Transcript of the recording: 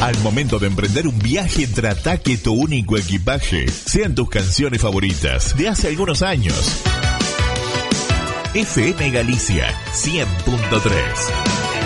Al momento de emprender un viaje, trata que tu único equipaje sean tus canciones favoritas de hace algunos años. FM Galicia 100.3.